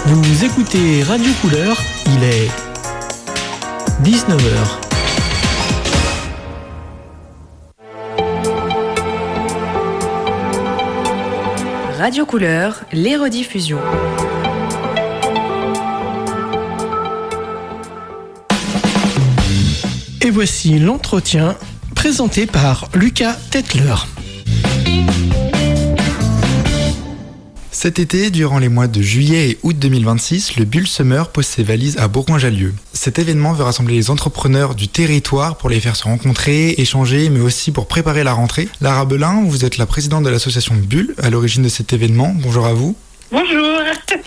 Vous écoutez Radio Couleur, il est 19h. Radio Couleur, les rediffusions. Et voici l'entretien présenté par Lucas Tetler. Cet été, durant les mois de juillet et août 2026, le Bulle Summer pose ses valises à Bourgoin-Jallieu. Cet événement veut rassembler les entrepreneurs du territoire pour les faire se rencontrer, échanger, mais aussi pour préparer la rentrée. Lara Belin, vous êtes la présidente de l'association Bulle, à l'origine de cet événement. Bonjour à vous. Bonjour.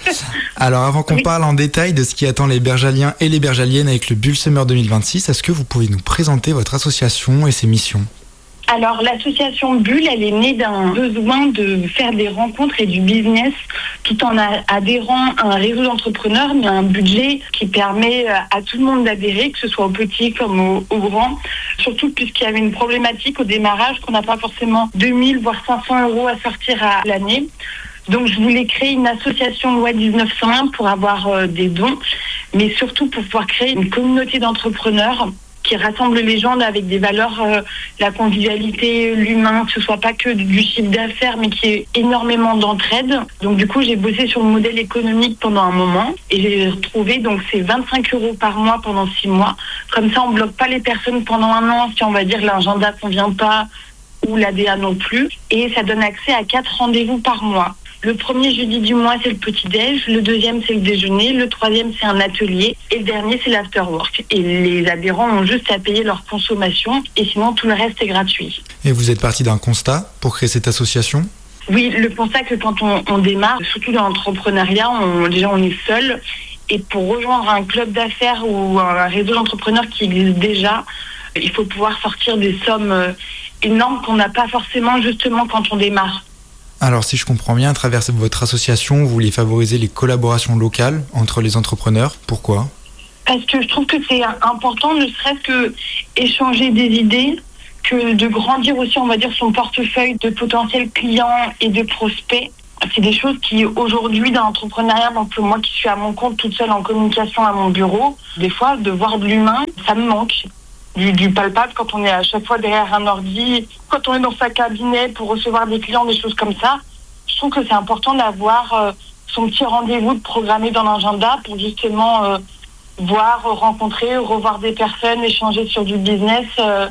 Alors avant qu'on parle en détail de ce qui attend les Bergaliens et les Bergaliennes avec le Bulle Summer 2026, est-ce que vous pouvez nous présenter votre association et ses missions ? Alors l'association Bulle, elle est née d'un besoin de faire des rencontres et du business tout en adhérant à un réseau d'entrepreneurs, mais un budget qui permet à tout le monde d'adhérer, que ce soit aux petits comme aux grands, surtout puisqu'il y avait une problématique au démarrage qu'on n'a pas forcément 2000 voire 500 euros à sortir à l'année. Donc je voulais créer une association loi 1901 pour avoir des dons, mais surtout pour pouvoir créer une communauté d'entrepreneurs qui rassemble les gens avec des valeurs, la convivialité, l'humain, que ce soit pas que du chiffre d'affaires, mais qui est énormément d'entraide. Donc du coup, j'ai bossé sur le modèle économique pendant un moment et j'ai retrouvé donc c'est 25 euros par mois pendant 6 mois. Comme ça, on bloque pas les personnes pendant un an si on va dire l'agenda convient pas ou l'ADA non plus. Et ça donne accès à 4 rendez-vous par mois. Le premier jeudi du mois, c'est le petit-déj. Le deuxième, c'est le déjeuner. Le troisième, c'est un atelier. Et le dernier, c'est l'afterwork. Et les adhérents ont juste à payer leur consommation. Et sinon, tout le reste est gratuit. Et vous êtes parti d'un constat pour créer cette association ? Oui, le constat que quand on démarre, surtout dans l'entrepreneuriat, déjà on est seul. Et pour rejoindre un club d'affaires ou un réseau d'entrepreneurs qui existe déjà, il faut pouvoir sortir des sommes énormes qu'on n'a pas forcément justement quand on démarre. Alors si je comprends bien, à travers votre association, vous voulez favoriser les collaborations locales entre les entrepreneurs. Pourquoi ? Parce que je trouve que c'est important, ne serait-ce que échanger des idées, que de grandir aussi, on va dire, son portefeuille de potentiels clients et de prospects. C'est des choses qui, aujourd'hui, dans l'entrepreneuriat, donc moi qui suis à mon compte toute seule en communication à mon bureau, des fois, de voir de l'humain, ça me manque. Du palpable quand on est à chaque fois derrière un ordi, quand on est dans sa cabinet pour recevoir des clients, des choses comme ça. Je trouve que c'est important d'avoir son petit rendez-vous de programmé dans l'agenda pour justement voir, rencontrer, revoir des personnes, échanger sur du business,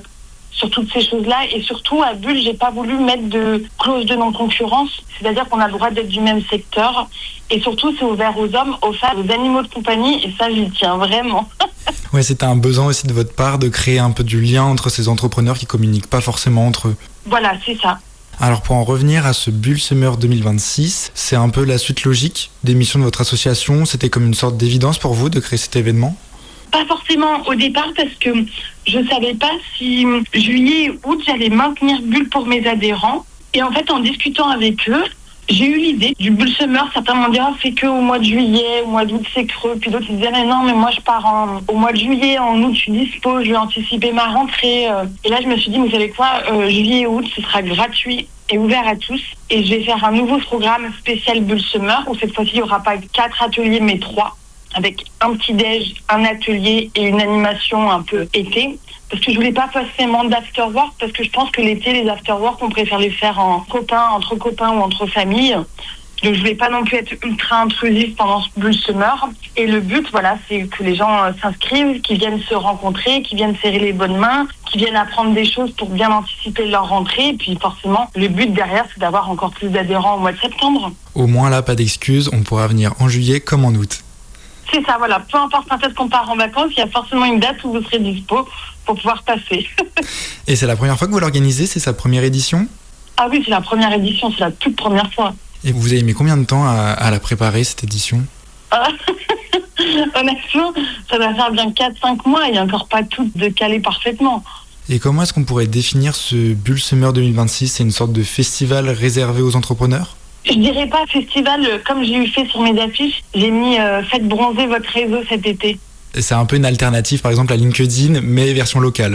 sur toutes ces choses-là. Et surtout, à Bulle, j'ai pas voulu mettre de clause de non-concurrence, c'est-à-dire qu'on a le droit d'être du même secteur. Et surtout, c'est ouvert aux hommes, aux femmes, aux animaux de compagnie, et ça, j'y tiens vraiment. Ouais, c'était un besoin aussi de votre part de créer un peu du lien entre ces entrepreneurs qui communiquent pas forcément entre eux. Voilà, c'est ça. Alors pour en revenir à ce Bulle Summer 2026, c'est un peu la suite logique des missions de votre association. C'était comme une sorte d'évidence pour vous de créer cet événement ? Pas forcément au départ parce que je savais pas si juillet et août j'allais maintenir Bulle pour mes adhérents. Et en fait, en discutant avec eux, j'ai eu l'idée du Bulle Summer. Certains m'ont dit c'est que au mois de juillet, au mois d'août c'est creux. Puis d'autres ils disaient mais non, mais moi je pars au mois de juillet, en août je suis dispo, je vais anticiper ma rentrée. Et là je me suis dit, vous savez quoi, juillet et août ce sera gratuit et ouvert à tous. Et je vais faire un nouveau programme spécial Bulle Summer où cette fois-ci il n'y aura pas 4 ateliers mais 3. Avec un petit déj, un atelier et une animation un peu été. Parce que je voulais pas forcément d'afterwork, parce que je pense que l'été, les afterwork, on préfère les faire entre copains ou entre familles. Donc je voulais pas non plus être ultra intrusif pendant ce Bulle Summer. Et le but, voilà, c'est que les gens s'inscrivent, qu'ils viennent se rencontrer, qu'ils viennent serrer les bonnes mains, qu'ils viennent apprendre des choses pour bien anticiper leur rentrée. Et puis forcément, le but derrière, c'est d'avoir encore plus d'adhérents au mois de septembre. Au moins là, pas d'excuses, on pourra venir en juillet comme en août. C'est ça, voilà. Peu importe quand est-ce qu'on part en vacances, il y a forcément une date où vous serez dispo pour pouvoir passer. Et c'est la première fois que vous l'organisez, c'est sa première édition ? Ah oui, c'est la première édition, c'est la toute première fois. Et vous avez mis combien de temps à la préparer, cette édition ? Honnêtement, ça doit faire bien 4-5 mois, il n'y a encore pas tout de calé parfaitement. Et comment est-ce qu'on pourrait définir ce Bulle Summer 2026 ? C'est une sorte de festival réservé aux entrepreneurs ? Je dirais pas festival comme j'ai eu fait sur mes affiches. J'ai mis faites bronzer votre réseau cet été. C'est un peu une alternative par exemple à LinkedIn mais version locale.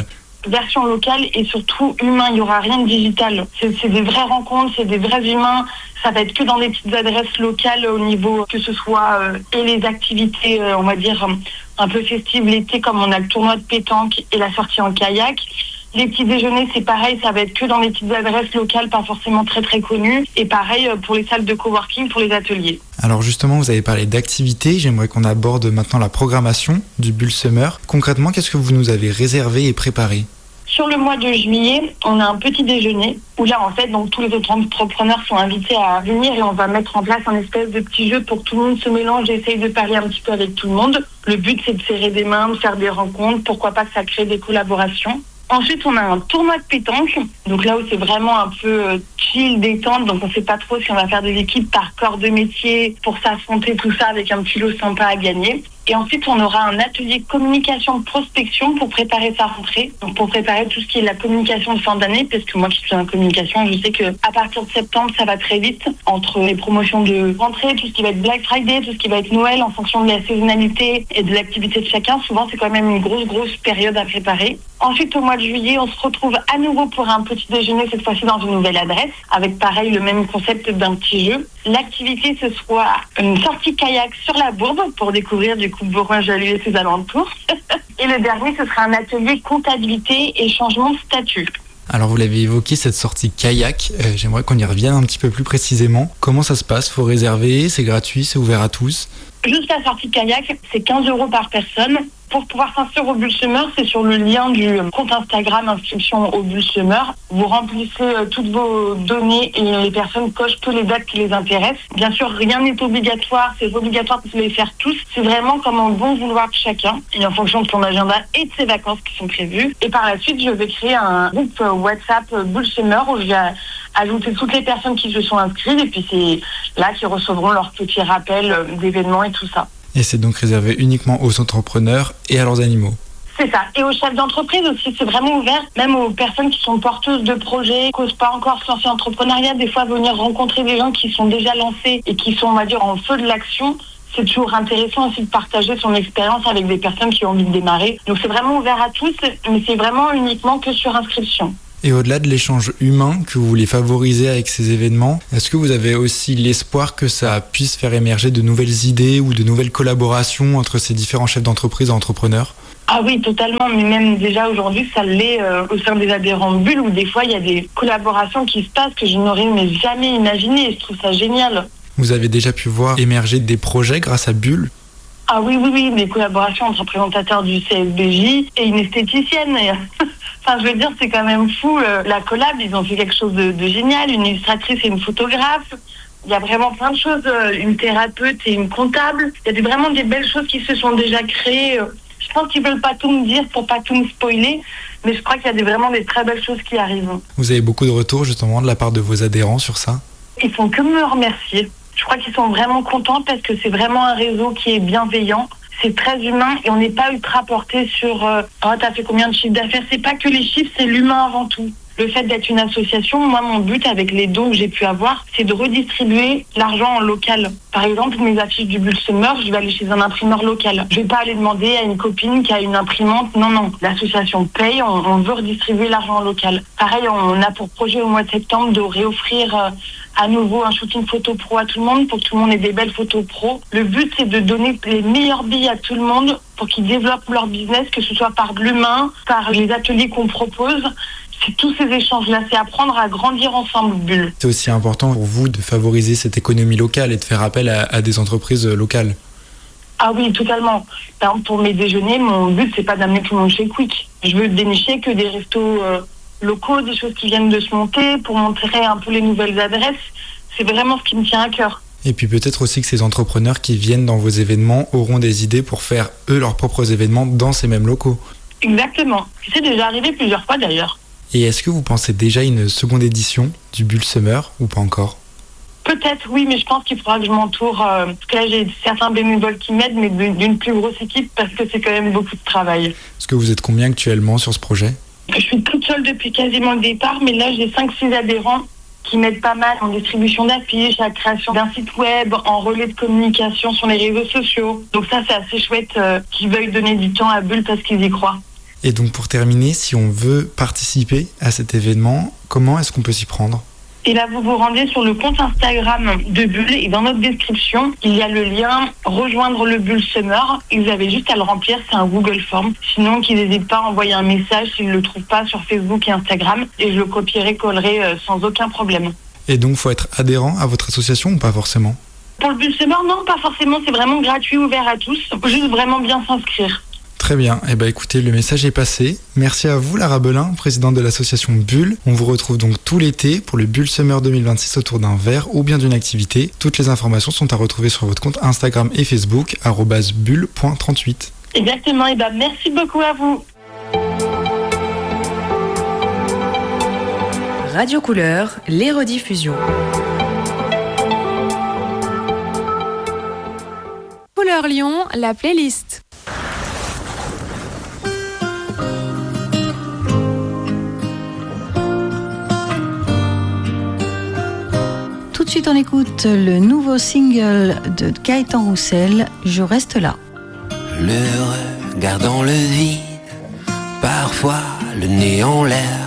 version locale et surtout humain. Il n'y aura rien de digital. C'est des vraies rencontres, c'est des vrais humains. Ça va être que dans des petites adresses locales au niveau que ce soit et les activités, on va dire, un peu festives l'été, comme on a le tournoi de pétanque et la sortie en kayak. Les petits déjeuners, c'est pareil, ça va être que dans des petites adresses locales, pas forcément très très connues. Et pareil pour les salles de coworking, pour les ateliers. Alors justement, vous avez parlé d'activités. J'aimerais qu'on aborde maintenant la programmation du Bulle Summer. Concrètement, qu'est-ce que vous nous avez réservé et préparé ? Sur le mois de juillet, on a un petit déjeuner où là, en fait, donc tous les autres entrepreneurs sont invités à venir et on va mettre en place un espèce de petit jeu pour que tout le monde se mélange et essaye de parler un petit peu avec tout le monde. Le but, c'est de serrer des mains, de faire des rencontres. Pourquoi pas que ça crée des collaborations. Ensuite, on a un tournoi de pétanque. Donc là où c'est vraiment un peu chill, détente. Donc on ne sait pas trop si on va faire des équipes par corps de métier pour s'affronter, tout ça avec un petit lot sympa à gagner. Et ensuite, on aura un atelier communication prospection pour préparer sa rentrée. Donc pour préparer tout ce qui est la communication de fin d'année, parce que moi qui suis en communication, je sais que à partir de septembre, ça va très vite. Entre les promotions de rentrée, tout ce qui va être Black Friday, tout ce qui va être Noël, en fonction de la saisonnalité et de l'activité de chacun, souvent c'est quand même une grosse période à préparer. Ensuite, au mois de juillet, on se retrouve à nouveau pour un petit déjeuner, cette fois-ci dans une nouvelle adresse, avec pareil le même concept d'un petit jeu. L'activité, ce soit une sortie kayak sur la Bourbe pour découvrir du coup Bourgoin-Jallieu et ses alentours. Et le dernier, ce sera un atelier comptabilité et changement de statut. Alors vous l'avez évoqué, cette sortie kayak, j'aimerais qu'on y revienne un petit peu plus précisément. Comment ça se passe ? Faut réserver, c'est gratuit, c'est ouvert à tous ? Juste la sortie kayak, c'est 15 € par personne. Pour pouvoir s'inscrire au Bulle Summer, c'est sur le lien du compte Instagram inscription au Bulle Summer. Vous remplissez toutes vos données et les personnes cochent toutes les dates qui les intéressent. Bien sûr, rien n'est obligatoire, c'est obligatoire de les faire tous. C'est vraiment comme un bon vouloir de chacun et en fonction de son agenda et de ses vacances qui sont prévues. Et par la suite, je vais créer un groupe WhatsApp Bulle Summer où je vais ajouter toutes les personnes qui se sont inscrites et puis c'est là qu'ils recevront leur petit rappel d'événements et tout ça. Et c'est donc réservé uniquement aux entrepreneurs et à leurs animaux. C'est ça. Et aux chefs d'entreprise aussi, c'est vraiment ouvert, même aux personnes qui sont porteuses de projets, qui n'osent pas encore se lancer en entrepreneuriat, des fois venir rencontrer des gens qui sont déjà lancés et qui sont, on va dire, en feu de l'action. C'est toujours intéressant aussi de partager son expérience avec des personnes qui ont envie de démarrer. Donc c'est vraiment ouvert à tous, mais c'est vraiment uniquement que sur inscription. Et au-delà de l'échange humain que vous voulez favoriser avec ces événements, est-ce que vous avez aussi l'espoir que ça puisse faire émerger de nouvelles idées ou de nouvelles collaborations entre ces différents chefs d'entreprise et entrepreneurs ? Ah oui, totalement, mais même déjà aujourd'hui, ça l'est au sein des adhérents Bulle, où des fois, il y a des collaborations qui se passent que je n'aurais jamais imaginées, et je trouve ça génial. Vous avez déjà pu voir émerger des projets grâce à Bulle ? Ah oui, des collaborations entre un présentateur du CFBJ et une esthéticienne. Enfin, je veux dire, c'est quand même fou. La collab, ils ont fait quelque chose de génial, une illustratrice et une photographe. Il y a vraiment plein de choses, une thérapeute et une comptable. Il y a vraiment des belles choses qui se sont déjà créées. Je pense qu'ils veulent pas tout me dire pour pas tout me spoiler, mais je crois qu'il y a vraiment des très belles choses qui arrivent. Vous avez beaucoup de retours justement de la part de vos adhérents sur ça ? Ils font que me remercier. Je crois qu'ils sont vraiment contents parce que c'est vraiment un réseau qui est bienveillant. C'est très humain et on n'est pas ultra porté sur t'as fait combien de chiffres d'affaires. C'est pas que les chiffres, c'est l'humain avant tout. Le fait d'être une association, moi, mon but avec les dons que j'ai pu avoir, c'est de redistribuer l'argent en local. Par exemple, mes affiches du Bulle Summer, je vais aller chez un imprimeur local. Je vais pas aller demander à une copine qui a une imprimante. Non. L'association paye, on veut redistribuer l'argent en local. Pareil, on a pour projet au mois de septembre de réoffrir à nouveau un shooting photo pro à tout le monde pour que tout le monde ait des belles photos pro. Le but, c'est de donner les meilleurs billes à tout le monde pour qu'ils développent leur business, que ce soit par de l'humain, par les ateliers qu'on propose. C'est tous ces échanges-là, c'est apprendre à grandir ensemble, Bulle. C'est aussi important pour vous de favoriser cette économie locale et de faire appel à des entreprises locales. Ah oui, totalement. Par exemple, pour mes déjeuners, mon but, c'est pas d'amener tout le monde chez Quick. Je veux dénicher que des restos locaux, des choses qui viennent de se monter pour montrer un peu les nouvelles adresses. C'est vraiment ce qui me tient à cœur. Et puis peut-être aussi que ces entrepreneurs qui viennent dans vos événements auront des idées pour faire, eux, leurs propres événements dans ces mêmes locaux. Exactement. C'est déjà arrivé plusieurs fois d'ailleurs. Et est-ce que vous pensez déjà à une seconde édition du Bulle Summer ou pas encore ? Peut-être oui, mais je pense qu'il faudra que je m'entoure, parce que là j'ai certains bénévoles qui m'aident, mais d'une plus grosse équipe, parce que c'est quand même beaucoup de travail. Est-ce que vous êtes combien actuellement sur ce projet ? Je suis toute seule depuis quasiment le départ, mais là j'ai 5-6 adhérents qui m'aident pas mal en distribution d'affiches, à la création d'un site web, en relais de communication sur les réseaux sociaux. Donc ça c'est assez chouette qu'ils veuillent donner du temps à Bulle parce qu'ils y croient. Et donc pour terminer, si on veut participer à cet événement, comment est-ce qu'on peut s'y prendre ? Et là, vous vous rendez sur le compte Instagram de Bulle et dans notre description, il y a le lien « Rejoindre le Bulle Summer » et vous avez juste à le remplir, c'est un Google Form. Sinon, qu'ils n'hésitent pas à envoyer un message s'ils ne le trouvent pas sur Facebook et Instagram et je le copierai, collerai sans aucun problème. Et donc, il faut être adhérent à votre association ou pas forcément ? Pour le Bulle Summer, non, pas forcément, c'est vraiment gratuit, ouvert à tous. Il faut juste vraiment bien s'inscrire. Très bien, écoutez, le message est passé. Merci à vous Lara Belin, présidente de l'association Bulle. On vous retrouve donc tout l'été pour le Bulle Summer 2026 autour d'un verre ou bien d'une activité. Toutes les informations sont à retrouver sur votre compte Instagram et Facebook @bulle.38. Exactement, merci beaucoup à vous. Radio Couleur, les rediffusions. Couleur Lyon, la playlist. Tout de suite, on écoute le nouveau single de Gaëtan Roussel, Je reste là. Le regard dans le vide, parfois le nez en l'air,